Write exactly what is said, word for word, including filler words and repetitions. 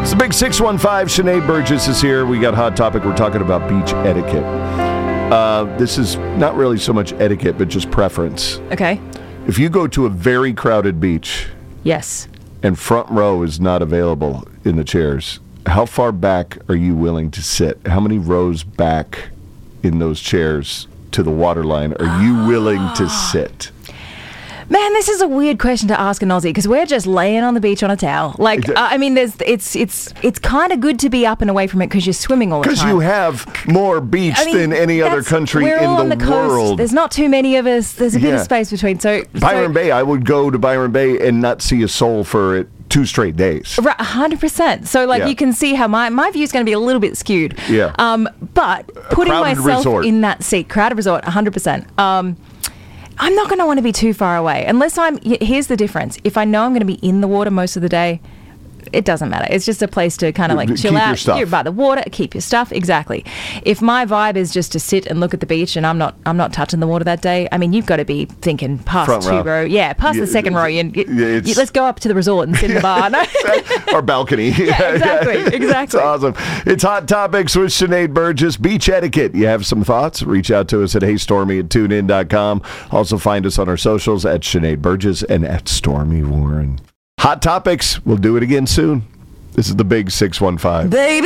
It's the big six one five. Sinead Burgess is here. We got Hot Topic. We're talking about beach etiquette. Uh, this is not really so much etiquette, but just preference. Okay. If you go to a very crowded beach... Yes. And front row is not available in the chairs, how far back are you willing to sit? How many rows back in those chairs to the waterline are you willing to sit? Man, this is a weird question to ask an Aussie because we're just laying on the beach on a towel. Like, uh, I mean, there's it's it's it's kind of good to be up and away from it because you're swimming all the time. Because you have more beach I mean, than any other country we're in all the, on the world. Coast. There's not too many of us. There's a bit yeah. of space between. So Byron so, Bay, I would go to Byron Bay and not see a soul for it. Two straight days. Right, one hundred percent. So, like, yeah. you can see how my, my view is going to be a little bit skewed. Yeah. Um, but putting myself resort. in that seat, crowded resort, one hundred percent. Um, I'm not going to want to be too far away. Unless I'm... Here's the difference. If I know I'm going to be in the water most of the day... It doesn't matter. It's just a place to kind of like chill keep out. Your stuff. You're by the water, keep your stuff. Exactly. If my vibe is just to sit and look at the beach and I'm not I'm not touching the water that day, I mean, you've got to be thinking past Front two row. row. Yeah, past yeah, the second row. You, you, yeah, you, let's go up to the resort and sit in the bar. No? Or balcony. Yeah, exactly. Exactly. It's awesome. It's Hot Topics with Sinead Burgess. Beach etiquette. You have some thoughts? Reach out to us at hey stormy at tune in dot com. Also find us on our socials at Sinead Burgess and at Stormy Warren. Hot Topics. We'll do it again soon. This is the big six one five. Baby.